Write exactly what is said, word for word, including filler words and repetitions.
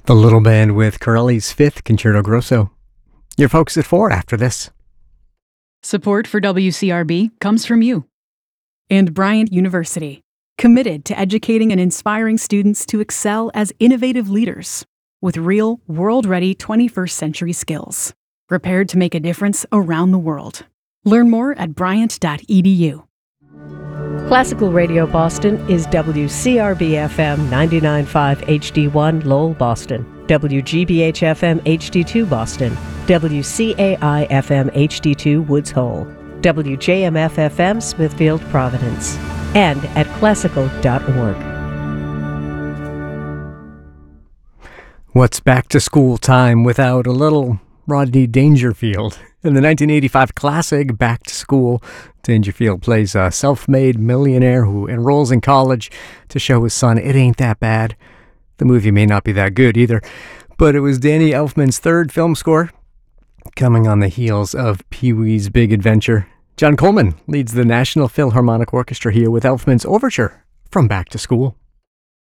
The Little Band with Corelli's Fifth Concerto Grosso. Your folks at four after this. Support for W C R B comes from you. And Bryant University, committed to educating and inspiring students to excel as innovative leaders with real, world-ready twenty-first century skills, prepared to make a difference around the world. Learn more at bryant dot e d u. Classical Radio Boston is W C R B F M ninety-nine point five H D one Lowell, Boston, W G B H F M H D two Boston, W C A I F M H D two Woods Hole, W J M F F M Smithfield, Providence, and at classical dot org. What's back to school time without a little Rodney Dangerfield? In the nineteen eighty-five classic Back to School, Dangerfield plays a self-made millionaire who enrolls in college to show his son it ain't that bad. The movie may not be that good either, but it was Danny Elfman's third film score, coming on the heels of Pee-wee's Big Adventure. John Coleman leads the National Philharmonic Orchestra here with Elfman's overture from Back to School.